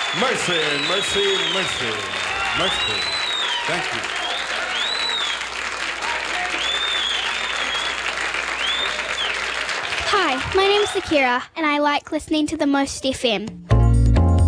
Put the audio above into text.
Mercy, mercy, mercy, mercy. Thank you. Hi, my name's Akira and I like listening to the Most FM.